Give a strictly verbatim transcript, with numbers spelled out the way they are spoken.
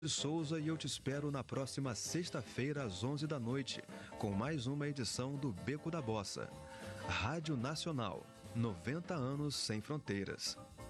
Souza e eu te espero na próxima sexta-feira às onze da noite, com mais uma edição do Beco da Bossa. Rádio Nacional, noventa anos sem fronteiras.